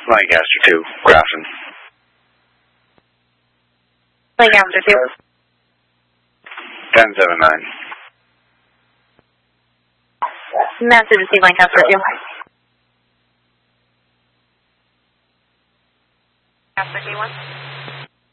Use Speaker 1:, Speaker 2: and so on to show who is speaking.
Speaker 1: Lancaster 2, Grafton.
Speaker 2: Lancaster 2.
Speaker 1: 1079.
Speaker 2: Message received, Lancaster 2. Lancaster 1.